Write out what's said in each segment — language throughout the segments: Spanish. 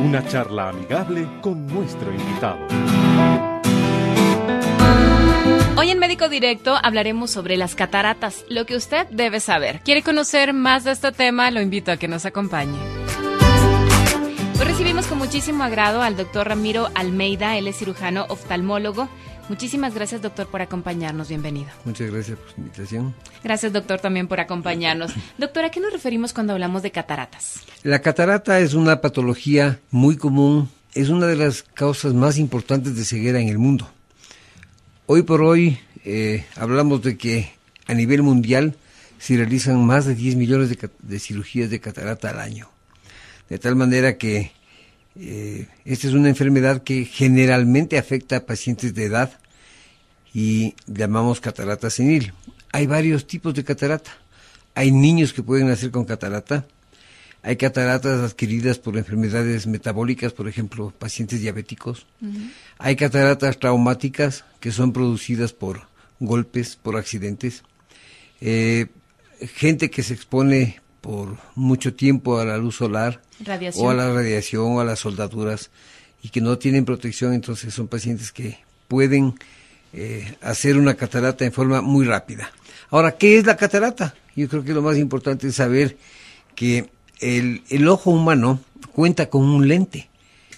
Una charla amigable con nuestro invitado. Hoy en Médico Directo hablaremos sobre las cataratas, lo que usted debe saber. ¿Quiere conocer más de este tema? Lo invito a que nos acompañe. Hoy recibimos con muchísimo agrado al doctor Ramiro Almeida, él es cirujano oftalmólogo. Muchísimas gracias, doctor, por acompañarnos. Bienvenido. Muchas gracias por su invitación. Gracias, doctor, también por acompañarnos. Doctor, ¿a qué nos referimos cuando hablamos de cataratas? La catarata es una patología muy común, es una de las causas más importantes de ceguera en el mundo. Hoy por hoy hablamos de que a nivel mundial se realizan más de 10 millones de cirugías de catarata al año. De tal manera que esta es una enfermedad que generalmente afecta a pacientes de edad y llamamos catarata senil. Hay varios tipos de catarata. Hay niños que pueden nacer con catarata. Hay cataratas adquiridas por enfermedades metabólicas, por ejemplo, pacientes diabéticos. Uh-huh. Hay cataratas traumáticas que son producidas por golpes, por accidentes. Gente que se expone por mucho tiempo a la luz solar, o a la radiación o a las soldaduras y que no tienen protección, entonces son pacientes que pueden hacer una catarata en forma muy rápida. Ahora, ¿qué es la catarata? Yo creo que lo más importante es saber que el ojo humano cuenta con un lente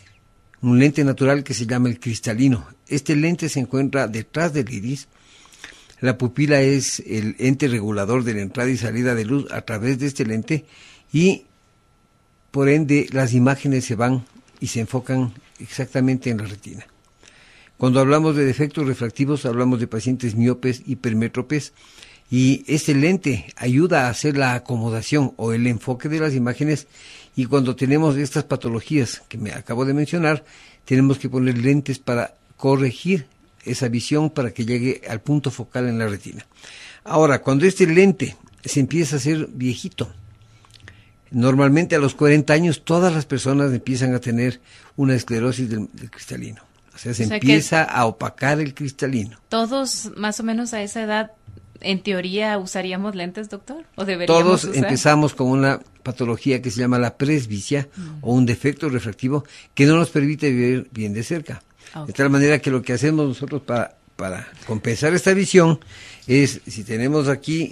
natural que se llama el cristalino. Este lente se encuentra detrás del iris. La pupila es el ente regulador de la entrada y salida de luz a través de este lente y por ende las imágenes se van y se enfocan exactamente en la retina. Cuando hablamos de defectos refractivos hablamos de pacientes miopes, hipermétropes y este lente ayuda a hacer la acomodación o el enfoque de las imágenes y cuando tenemos estas patologías que me acabo de mencionar tenemos que poner lentes para corregir esa visión para que llegue al punto focal en la retina. Ahora, cuando este lente se empieza a hacer viejito, normalmente a los 40 años todas las personas empiezan a tener una esclerosis del cristalino. O sea, se empieza a opacar el cristalino. ¿Todos más o menos a esa edad, en teoría, usaríamos lentes, doctor? ¿O deberíamos Todos usar? Empezamos con una patología que se llama la presbicia o un defecto refractivo que no nos permite ver bien de cerca. Okay. De tal manera que lo que hacemos nosotros para compensar esta visión es, si tenemos aquí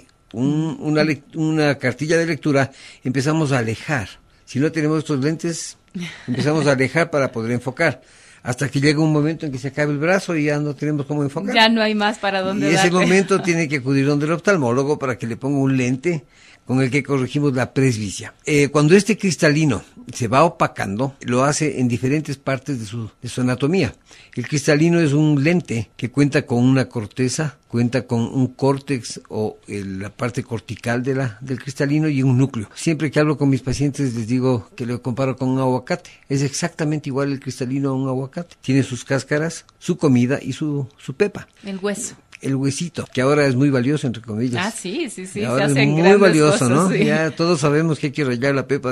una cartilla de lectura, empezamos a alejar. Si no tenemos estos lentes, empezamos a alejar para poder enfocar. Hasta que llega un momento en que se acabe el brazo y ya no tenemos cómo enfocar. Ya no hay más para dónde darle. Y ese momento tiene que acudir donde el oftalmólogo para que le ponga un lente con el que corregimos la presbicia. Cuando este cristalino se va opacando, lo hace en diferentes partes de su anatomía. El cristalino es un lente que cuenta con una corteza, cuenta con un córtex o la parte cortical del cristalino y un núcleo. Siempre que hablo con mis pacientes les digo que lo comparo con un aguacate. Es exactamente igual el cristalino a un aguacate. Tiene sus cáscaras, su comida y su pepa. El hueso. El huesito, que ahora es muy valioso, entre comillas. Ah, sí. Ahora se hacen es muy valioso, cosas, ¿no? Sí. Ya todos sabemos que hay que rallar la pepa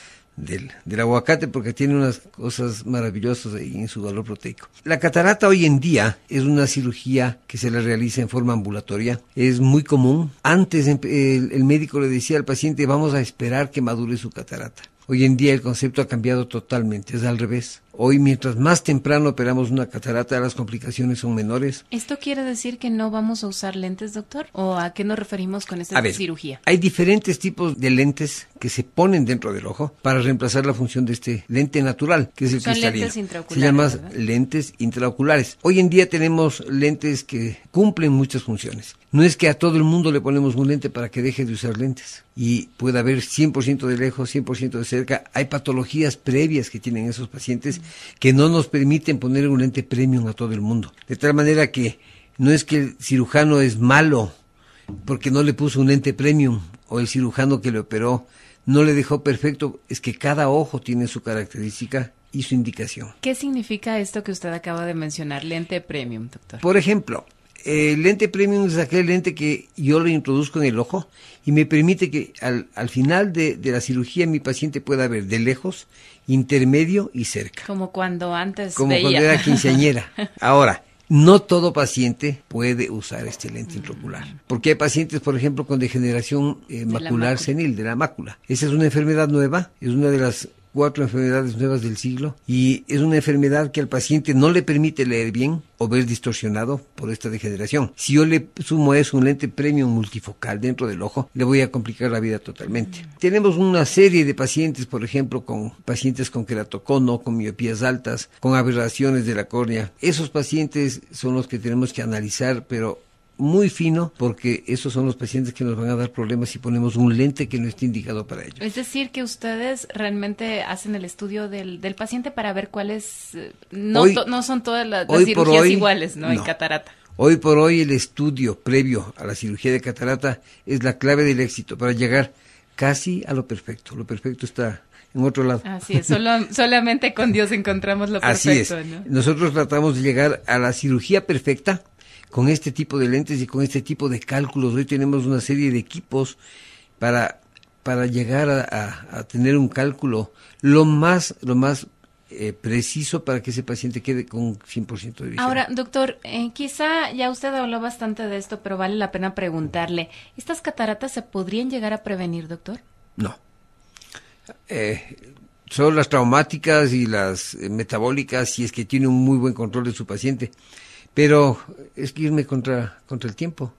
del aguacate porque tiene unas cosas maravillosas ahí en su valor proteico. La catarata hoy en día es una cirugía que se la realiza en forma ambulatoria. Es muy común. Antes el médico le decía al paciente, vamos a esperar que madure su catarata. Hoy en día el concepto ha cambiado totalmente, es al revés. Hoy, mientras más temprano operamos una catarata, las complicaciones son menores. ¿Esto quiere decir que no vamos a usar lentes, doctor? ¿O a qué nos referimos con esta cirugía? Hay diferentes tipos de lentes que se ponen dentro del ojo para reemplazar la función de este lente natural, que es el cristalino. Lentes intraoculares. Se llama ¿verdad? Lentes intraoculares. Hoy en día tenemos lentes que cumplen muchas funciones. No es que a todo el mundo le ponemos un lente para que deje de usar lentes y pueda ver 100% de lejos, 100% de cerca. Hay patologías previas que tienen esos pacientes que no nos permiten poner un lente premium a todo el mundo. De tal manera que no es que el cirujano es malo porque no le puso un lente premium o el cirujano que le operó no le dejó perfecto, es que cada ojo tiene su característica y su indicación. ¿Qué significa esto que usted acaba de mencionar, lente premium, doctor? Por ejemplo, el lente premium es aquel lente que yo le introduzco en el ojo y me permite que al final de la cirugía mi paciente pueda ver de lejos, intermedio y cerca. Como cuando antes Como veía. cuando era quinceañera. Ahora, no todo paciente puede usar este lente intraocular, porque hay pacientes, por ejemplo, con degeneración macular senil, de la mácula. Esa es una enfermedad nueva, es una de las 4 enfermedades nuevas del siglo, y es una enfermedad que al paciente no le permite leer bien o ver distorsionado por esta degeneración. Si yo le sumo a eso un lente premium multifocal dentro del ojo, le voy a complicar la vida totalmente. Tenemos una serie de pacientes, por ejemplo, con pacientes con queratocono, con miopías altas, con aberraciones de la córnea. Esos pacientes son los que tenemos que analizar, pero muy fino, porque esos son los pacientes que nos van a dar problemas si ponemos un lente que no esté indicado para ello. Es decir, que ustedes realmente hacen el estudio del paciente para ver cuáles, no son todas las cirugías iguales, ¿no? En catarata. Hoy por hoy el estudio previo a la cirugía de catarata es la clave del éxito para llegar casi a lo perfecto. Lo perfecto está en otro lado. Así es, solamente con Dios encontramos lo perfecto. Así es. ¿No? Nosotros tratamos de llegar a la cirugía perfecta con este tipo de lentes y con este tipo de cálculos. Hoy tenemos una serie de equipos para llegar a tener un cálculo lo más preciso para que ese paciente quede con 100% de visión. Ahora, doctor, quizá ya usted habló bastante de esto, pero vale la pena preguntarle, ¿estas cataratas se podrían llegar a prevenir, doctor? No. Son las traumáticas y las metabólicas, si es que tiene un muy buen control de su paciente. Pero es que irme contra el tiempo.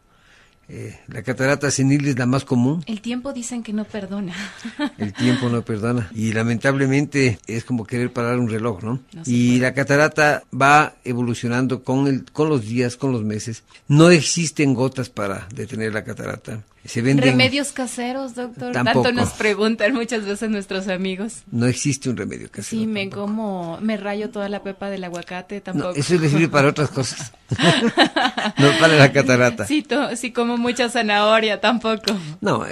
La catarata senil es la más común. El tiempo dicen que no perdona. El tiempo no perdona. Y lamentablemente es como querer parar un reloj, ¿no? Y la catarata va evolucionando con los días, con los meses. No existen gotas para detener la catarata. Se venden remedios caseros, doctor. Tampoco. Tanto nos preguntan muchas veces nuestros amigos. No existe un remedio casero. Sí, me rayo toda la pepa del aguacate, tampoco. No, eso le sirve para otras cosas. No para la catarata. Sí, como mucha zanahoria, tampoco. No,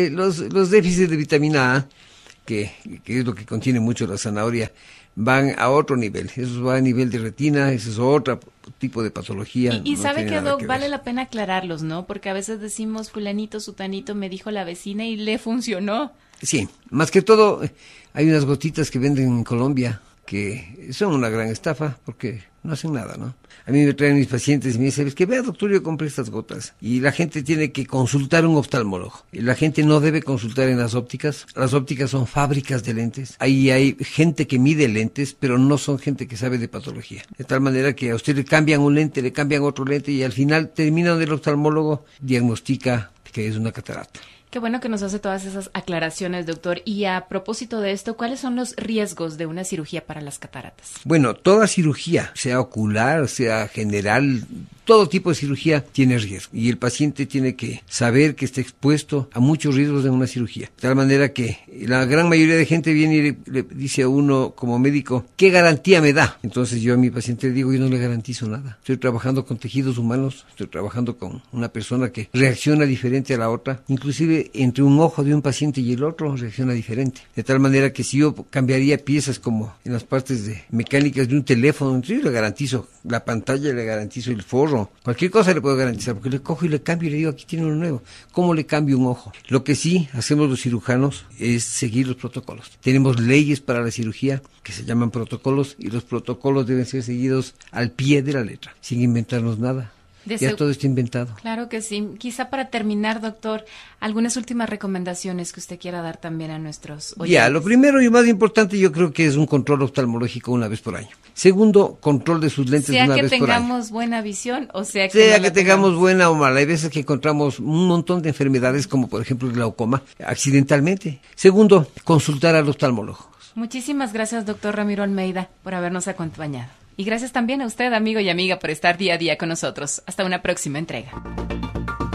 los déficits de vitamina A, que es lo que contiene mucho la zanahoria, van a otro nivel. Eso va a nivel de retina, eso es otro tipo de patología. Y no sabe que, Doc, vale la pena aclararlos, ¿no? Porque a veces decimos fulanito, sutanito, me dijo la vecina y le funcionó. Sí, más que todo, hay unas gotitas que venden en Colombia que son una gran estafa porque no hacen nada, ¿no? A mí me traen mis pacientes y me dicen, es que vea, doctor, yo compré estas gotas. Y la gente tiene que consultar a un oftalmólogo. Y la gente no debe consultar en las ópticas. Las ópticas son fábricas de lentes. Ahí hay gente que mide lentes, pero no son gente que sabe de patología. De tal manera que a usted le cambian un lente, le cambian otro lente y al final termina donde el oftalmólogo diagnostica que es una catarata. Qué bueno que nos hace todas esas aclaraciones, doctor. Y a propósito de esto, ¿cuáles son los riesgos de una cirugía para las cataratas? Bueno, toda cirugía, sea ocular, sea general, todo tipo de cirugía tiene riesgo. Y el paciente tiene que saber que está expuesto a muchos riesgos de una cirugía. De tal manera que la gran mayoría de gente viene y le dice a uno como médico, ¿qué garantía me da? Entonces yo a mi paciente le digo, yo no le garantizo nada. Estoy trabajando con tejidos humanos, estoy trabajando con una persona que reacciona diferente a la otra. Inclusive entre un ojo de un paciente y el otro reacciona diferente. De tal manera que si yo cambiaría piezas como en las partes de mecánicas de un teléfono, yo le garantizo la pantalla, le garantizo el forro, cualquier cosa le puedo garantizar, porque le cojo y le cambio y le digo, aquí tiene uno nuevo. ¿Cómo le cambio un ojo? Lo que sí hacemos los cirujanos es seguir los protocolos. Tenemos leyes para la cirugía que se llaman protocolos y los protocolos deben ser seguidos al pie de la letra, sin inventarnos nada. Ya todo está inventado. Claro que sí. Quizá para terminar, doctor, algunas últimas recomendaciones que usted quiera dar también a nuestros oyentes. Ya, lo primero y más importante yo creo que es un control oftalmológico una vez por año. Segundo, control de sus lentes una vez por año. Sea que tengamos buena visión o sea que sea que tengamos buena o mala. Hay veces que encontramos un montón de enfermedades como por ejemplo el glaucoma accidentalmente. Segundo, consultar al oftalmólogo. Muchísimas gracias, doctor Ramiro Almeida, por habernos acompañado. Y gracias también a usted, amigo y amiga, por estar día a día con nosotros. Hasta una próxima entrega.